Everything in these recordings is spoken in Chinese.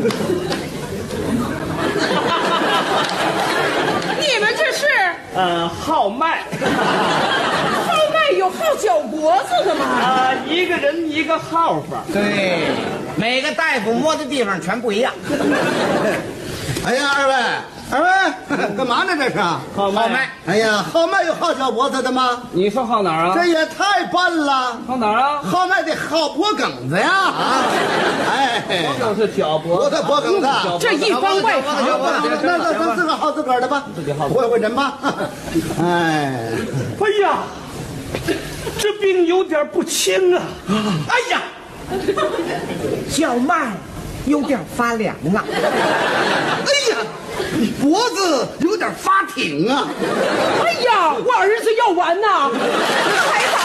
你们这是？ 号脉。 号脉有号脚脖子的吗？ 一个人一个号法。 对，每个大夫摸的地方全不一样。 哎呀，二位，干嘛呢？这是号脉。 哎呀，号脉有号脚脖子的吗？ 你说号哪儿啊？ 这也太笨了。 号哪儿啊？ 号脉得号脖梗子呀！哎， 脖梗是脚脖子， 脖梗子， 这一方外行。 那咱自个耗自个儿的吧， 自己耗。 会人吧？哎呀，这病有点不轻啊！ 哎呀，脚脉有点发凉了。 哎呀，你脖子有点发挺啊！ 哎呀，我儿子要完呐！采访，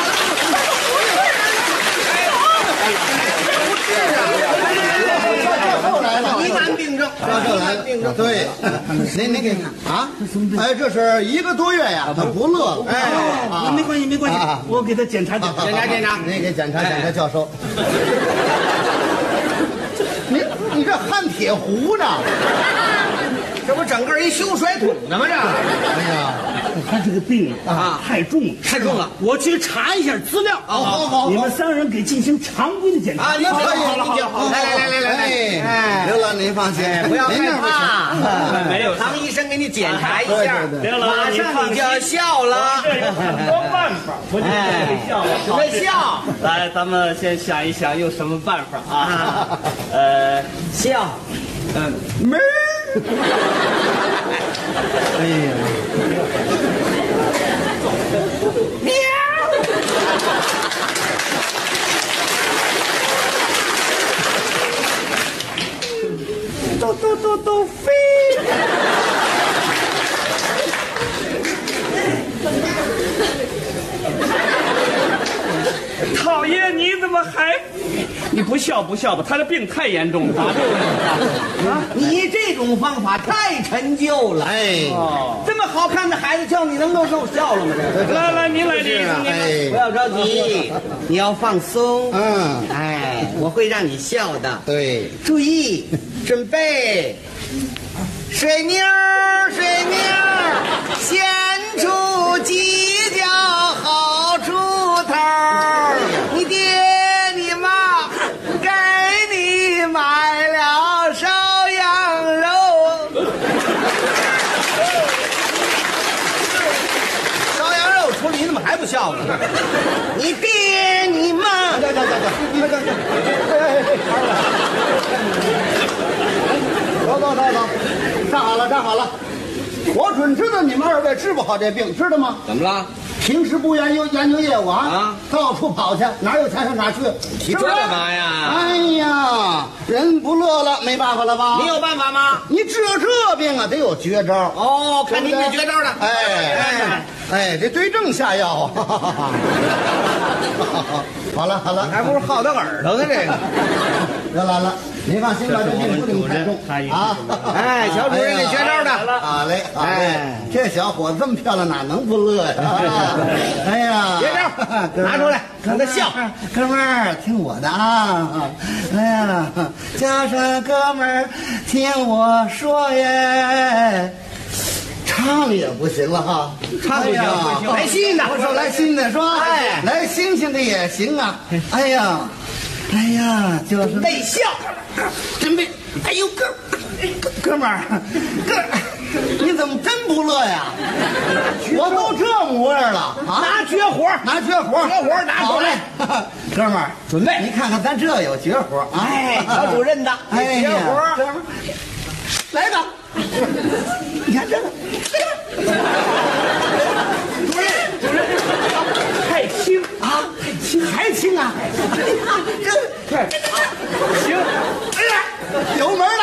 疑难病症，教授来了，病症。对，您给看啊？哎，这是1个多月呀，他不乐了。 哎，没关系，我给他检查。 检查，您给检查，教授。你这焊铁壶呢？ 这不整个一修水桶呢吗？这， 哎呀， 他这个病啊太重了，我去查一下资料。 好， 你们3人给进行常规的检查。 您好了， 来，刘老您放心， 不要害怕， 没有， 唐医生给你检查一下， 马上你就要笑了。 这有很多办法，我就准备笑。来，咱们先想一想有什么办法啊？ 笑， 没儿。哎呀， 喵！ 都飞！讨厌，你怎么还？你不笑吧？他的病太严重了，咋这个问题啊？ 你这种方法太陈旧了。 哎， 这么好看的孩子叫你能够受笑了吗？ 来，您来， 不要着急，你要放松。 哎， 我会让你笑的。 对， 注意，准备，水妞，献出几脚好锄头，你爹你妈给你买了烧羊肉。烧羊肉出你怎么还不笑呢？你爹你妈， 走，站好了，我准知道你们2位治不好这病，知道吗？ 怎么了？ 平时不研究业务啊，到处跑去，哪有钱上哪去？ 你这干嘛呀？ 哎呀，人不乐了，没办法了吧？ 你有办法吗？ 你治这病啊，得有绝招。 哦，看您这绝招了。 哎，这对症下药啊！好了， 还不如耗到耳朵呢。这个， 得了，您放心吧，这病不能太重啊！ 哎，小主任，这绝招的。 好嘞，这小伙子这么漂亮，哪能不乐呀？哎呀， 绝招拿出来，让他笑。 哥们儿，听我的啊！哎呀，叫声哥们儿，听我说耶。唱也不行了哈， 唱不行，来新的。 我说来新的是吧？哎，来新鲜的也行啊。哎呀，就是微笑， 准备。哎呦，哥们儿，你怎么真不乐呀？我都这模样了啊！ 拿绝活拿出来。 哥们儿， 准备。 你看看咱这有绝活啊！ 哎，小主任的绝活， 哥们儿，来吧。你看这个， 主任，太轻啊， 还轻啊！ 这快行， 哎呀，有门了！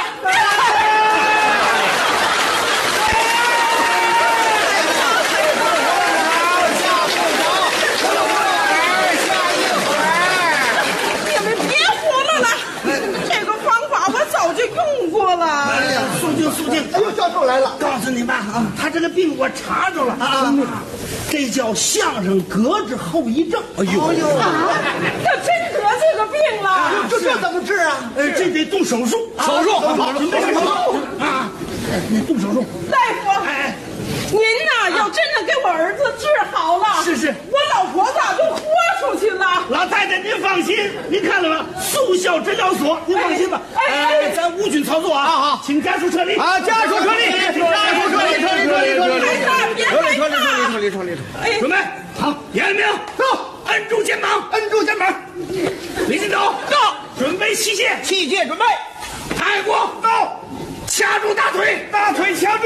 你们别胡闹了，这个方法我早就用过了。 哎呀，肃静！哎呦，教授来了！ 告诉你吧啊，他这个病我查着了啊，这叫相声隔质后遗症。 他真得这个病了。 这这怎么治啊？ 这得动手术。 手术， 好，准备手术啊！动手术。 大夫，您呐，要真的给我儿子治好了， 是， 我老婆咋就豁出去了？ 老太太，您放心，您看了吗？速效诊疗所，您放心吧。咱无菌操作啊！好，请家属撤离啊！家属撤离，家属撤离，撤离，撤离，撤离，撤离，撤离， 准备好，严明到，摁住肩膀， 摁住肩膀。 李金斗到，准备器械， 器械准备。 泰国到，掐住大腿，大腿掐住。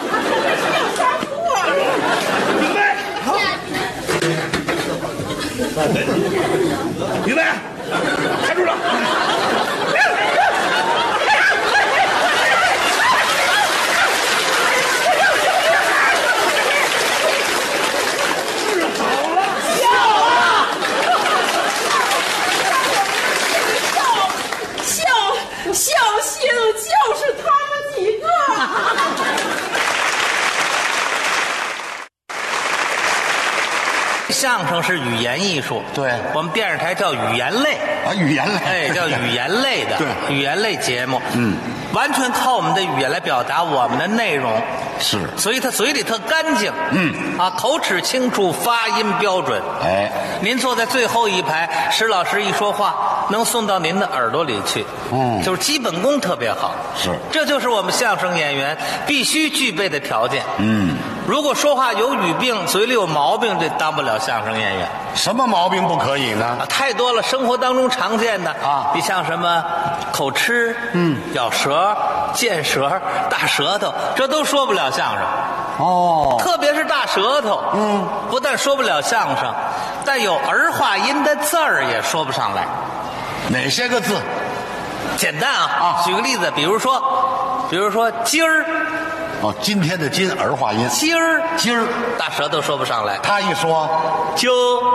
准备好，预备，掐住了。 孝兴就是他们几个。 相声是语言艺术， 对， 我们电视台叫语言类啊，语言类， 哎，叫语言类的， 对， 语言类节目，完全靠我们的语言来表达我们的内容， 是， 所以他嘴里特干净，口齿清楚，发音标准， 哎， 您坐在最后一排，石老师一说话能送到您的耳朵里去，就是基本功特别好， 是， 这就是我们相声演员必须具备的条件，如果说话有语病，嘴里有毛病，这当不了相声演员。 什么毛病不可以呢？ 太多了，生活当中常见的啊，你像什么口吃、咬舌、见舌、大舌头，这都说不了相声。 哦， 特别是大舌头，不但说不了相声，但有儿化音的字儿也说不上来。 哪些个字？ 简单啊，举个例子，比如说今儿。 哦，今天的今儿化音， 今儿大舌头说不上来， 他一说就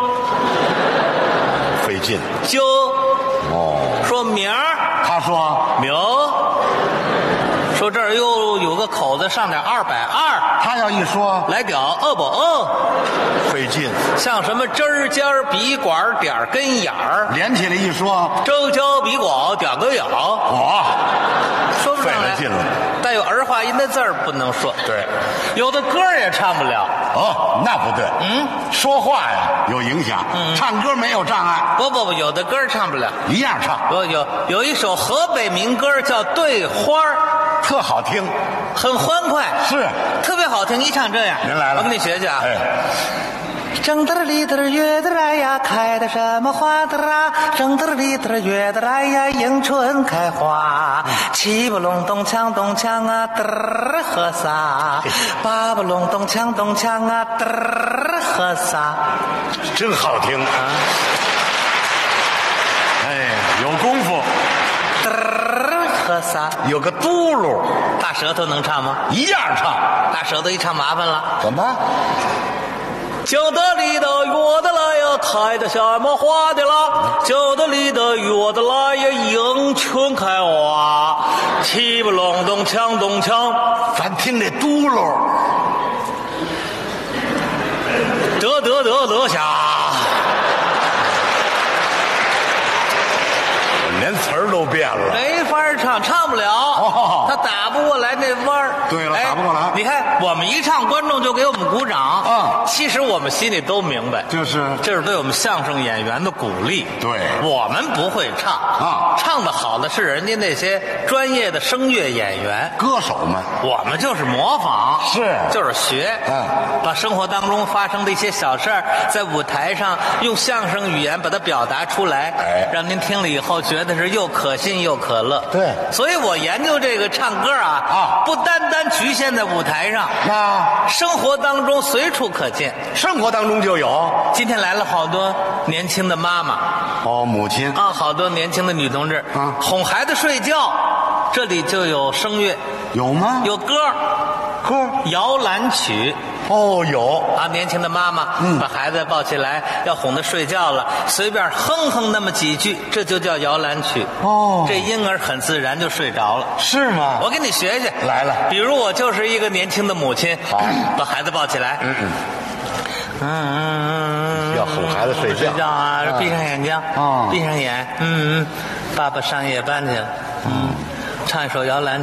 费劲， 就说明儿， 他说明，说这儿又有个口子上点220， 他要一说来点不费劲， 像什么针儿尖儿鼻管点根眼儿， 连起来一说周焦鼻管点个眼，说不上来， 费了劲了。 带有儿化音的字儿不能说，对，有的歌也唱不了。 哦，那不对，说话呀有影响，唱歌没有障碍。 不，有的歌唱不了， 一样唱。 有一首河北民歌叫《对花》， 特好听， 很欢快， 是特别好听。一唱这样， 您来了， 我给你学学啊。 正得里得月得来呀，开的什么花的啦？正得里得月得来呀，迎春开花。七不隆咚锵咚锵啊，嘚儿呵撒；八不隆咚锵咚锵啊，嘚儿呵撒。 真好听啊！哎，有功夫。 嘚儿呵撒， 有个嘟噜， 大舌头能唱吗？ 一样唱。 大舌头一唱麻烦了。 怎么？ 就得里的月的来呀，开的什么花的啦？就得里的月的来呀，迎春开花。七不隆咚锵咚锵， 咱听这嘟噜， 得下。 连词儿都变了， 没法唱不了，他打不过来那弯儿。 对了，打不过来。 你看我们一唱，观众就给我们鼓掌。其实我们心里都明白，这是对我们相声演员的鼓励。 对， 我们不会唱唱得好的是人家那些专业的声乐演员、 歌手们， 我们就是模仿，就是学，把生活当中发生的一些小事儿，在舞台上用相声语言把它表达出来，让您听了以后觉得是又可信又可乐。 对， 所以我研究这个唱歌不单单局限在舞台上，生活当中随处可见， 生活当中就有。 今天来了好多年轻的妈妈， 母亲好多年轻的女同志哄孩子睡觉，这里就有声乐， 有吗？ 有歌，摇篮曲。 有年轻的妈妈把孩子抱起来，要哄他睡觉了，随便哼哼那么几句，这就叫摇篮曲。这婴儿很自然就睡着了。 是吗？ 我给你学学。 来了， 比如我就是一个年轻的母亲，把孩子抱起来， 要哄孩子睡觉啊，闭上眼睛，闭上眼， 爸爸上夜班去了，唱一首摇篮